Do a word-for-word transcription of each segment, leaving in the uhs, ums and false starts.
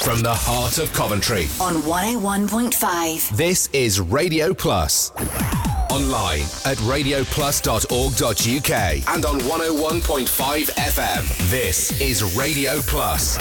from the heart of Coventry. On one oh one point five. This is Radio Plus. Online at radio plus dot org dot U K and on one oh one point five F M. This is Radio Plus.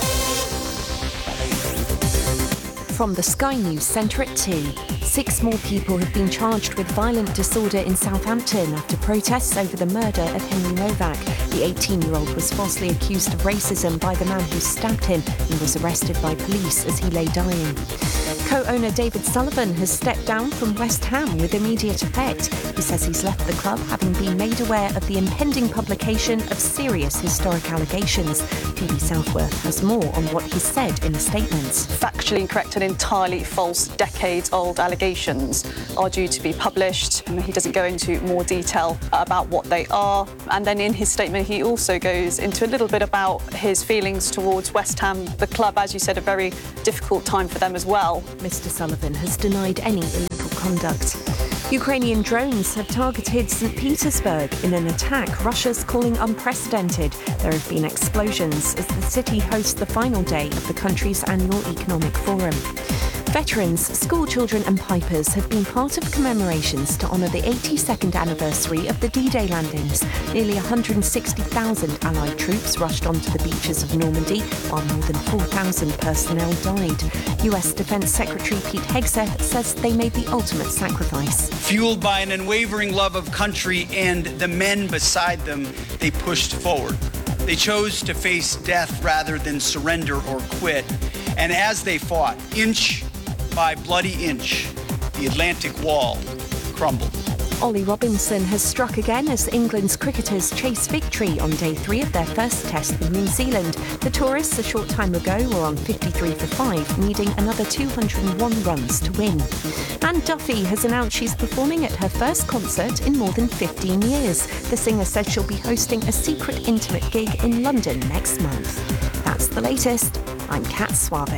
From the Sky News Centre at two. Six more people have been charged with violent disorder in Southampton after protests over the murder of Henry Novak. The eighteen-year-old was falsely accused of racism by the man who stabbed him and was arrested by police as he lay dying. Co-owner David Sullivan has stepped down from West Ham with immediate effect. He says he's left the club having been made aware of the impending publication of serious historic allegations. Phoebe Southworth has more on what he said in a statement. Factually incorrect and entirely false decades-old allegations are due to be published. He doesn't go into more detail about what they are. And then in his statement, he also goes into a little bit about his feelings towards West Ham, the club, as you said, a very difficult time for them as well. Mister Sullivan has denied any illegal conduct. Ukrainian drones have targeted Saint Petersburg in an attack Russia's calling unprecedented. There have been explosions as the city hosts the final day of the country's annual economic forum. Veterans, school children and pipers have been part of commemorations to honour the eighty-second anniversary of the D-Day landings. Nearly one hundred sixty thousand Allied troops rushed onto the beaches of Normandy, while more than four thousand personnel died. U S Defence Secretary Pete Hegseth says they made the ultimate sacrifice. Fueled by an unwavering love of country and the men beside them, they pushed forward. They chose to face death rather than surrender or quit. And as they fought, inch by bloody inch, the Atlantic Wall crumbled. Ollie Robinson has struck again as England's cricketers chase victory on day three of their first test with New Zealand. The tourists a short time ago were on fifty-three for five, needing another two hundred one runs to win. Anne Duffy has announced she's performing at her first concert in more than fifteen years. The singer says she'll be hosting a secret intimate gig in London next month. That's the latest. I'm Kat Suave.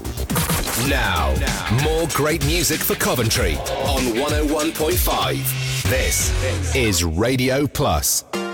Now, more great music for Coventry on one oh one point five. This is Radio Plus.